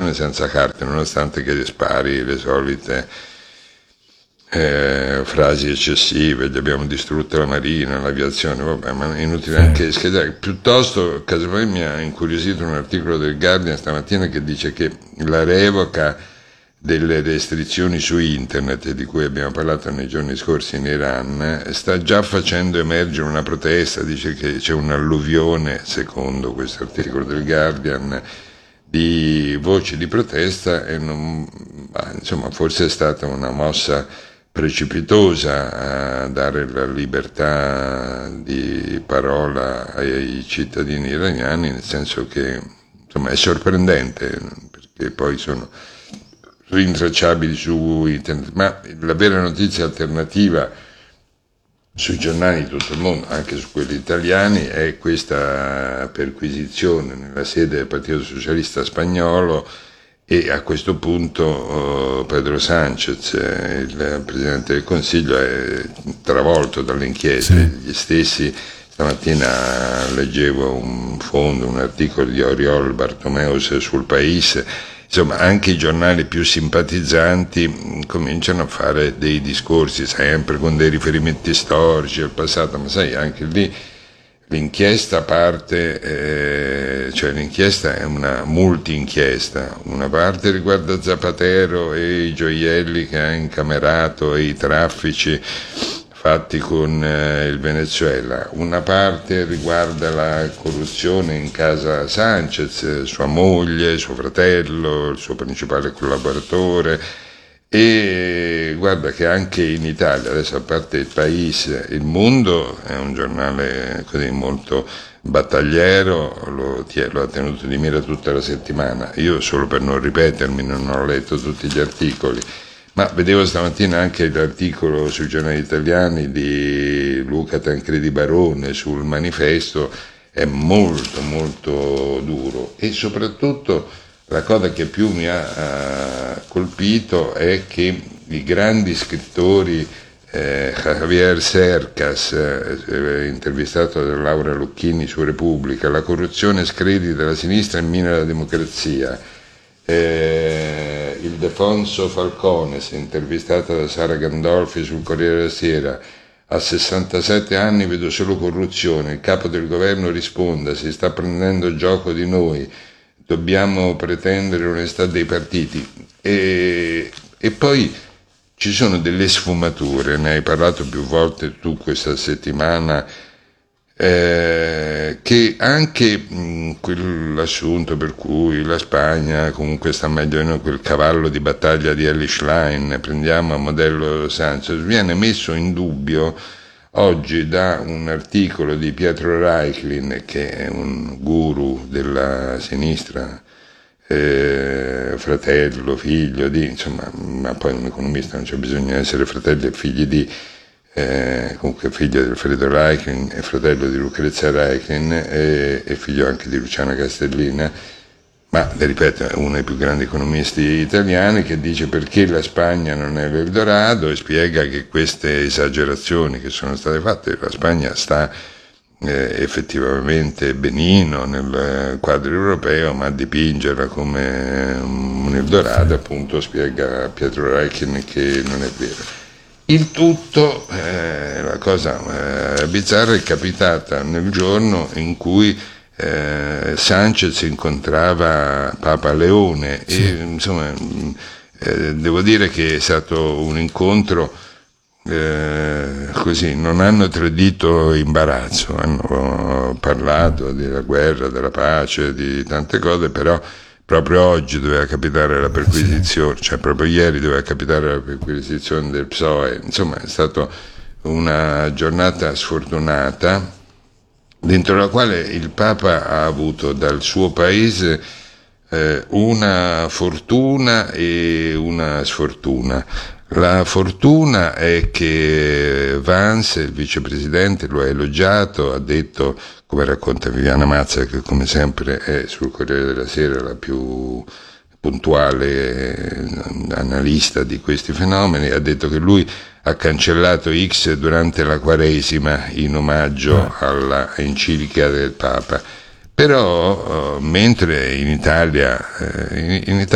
un'operazione senza carte, nonostante che spari le solite frasi eccessive, gli abbiamo distrutto la marina, l'aviazione, vabbè, ma è inutile anche schedare. Piuttosto, casomai mi ha incuriosito un articolo del Guardian stamattina che dice che la revoca delle restrizioni su internet, di cui abbiamo parlato nei giorni scorsi in Iran, sta già facendo emergere una protesta. Dice che c'è un'alluvione, secondo questo articolo del Guardian, di voci di protesta, e insomma, forse è stata una mossa precipitosa a dare la libertà di parola ai cittadini iraniani, nel senso che, insomma, è sorprendente, perché poi sono rintracciabili su internet, ma la vera notizia alternativa sui giornali di tutto il mondo, anche su quelli italiani, è questa perquisizione nella sede del Partito Socialista Spagnolo, e a questo punto Pedro Sánchez, il Presidente del Consiglio, è travolto dalle inchieste. Gli stessi, stamattina leggevo un articolo di Oriol Bartomeus sul País. Insomma, anche i giornali più simpatizzanti cominciano a fare dei discorsi sempre con dei riferimenti storici al passato, ma sai, anche lì l'inchiesta parte, cioè l'inchiesta è una multi-inchiesta. Una parte riguarda Zapatero e i gioielli che ha incamerato e i traffici fatti con il Venezuela, una parte riguarda la corruzione in casa Sánchez, sua moglie, suo fratello, il suo principale collaboratore, e guarda che anche in Italia, adesso a parte il País, Il Mundo è un giornale così molto battagliero, lo ha tenuto di mira tutta la settimana. Io, solo per non ripetermi, non ho letto tutti gli articoli, ma vedevo stamattina anche l'articolo sui giornali italiani di Luca Tancredi Barone sul Manifesto. È molto molto duro, e soprattutto la cosa che più mi ha colpito è che i grandi scrittori, Javier Cercas, intervistato da Laura Lucchini su Repubblica, la corruzione scredita la sinistra e mina la democrazia, Ildefonso Falcones, intervistata da Sara Gandolfi sul Corriere della Sera: a 67 anni vedo solo corruzione, il capo del governo risponda, si sta prendendo gioco di noi, dobbiamo pretendere l'onestà dei partiti. E poi ci sono delle sfumature, ne hai parlato più volte tu questa settimana, che anche quell'assunto per cui la Spagna comunque sta meglio di noi, quel cavallo di battaglia di Elly Schlein, prendiamo a modello Sánchez, viene messo in dubbio oggi da un articolo di Pietro Reiklin, che è un guru della sinistra, fratello, figlio di, insomma, ma poi un economista non c'è bisogno di essere fratelli e figli di, comunque figlio di Alfredo Reiklin e fratello di Lucrezia Reiklin, e figlio anche di Luciana Castellina, ma ripeto è uno dei più grandi economisti italiani, che dice perché la Spagna non è l'Eldorado, e spiega che queste esagerazioni che sono state fatte, la Spagna sta effettivamente benino nel quadro europeo, ma dipingerla come un Eldorado, appunto, spiega Pietro Reiklin che non è vero. Il tutto, la cosa bizzarra, è capitata nel giorno in cui Sánchez incontrava Papa Leone, e insomma devo dire che è stato un incontro così, non hanno tradito imbarazzo, hanno parlato della guerra, della pace, di tante cose, però proprio oggi doveva capitare la perquisizione, cioè proprio ieri doveva capitare la perquisizione del PSOE. Insomma, è stata una giornata sfortunata, dentro la quale il Papa ha avuto dal suo paese una fortuna e una sfortuna. La fortuna è che Vance, il vicepresidente, lo ha elogiato, ha detto, come racconta Viviana Mazza, che come sempre è sul Corriere della Sera la più puntuale analista di questi fenomeni, ha detto che lui ha cancellato X durante la Quaresima in omaggio alla enciclica del Papa. Però mentre in Italia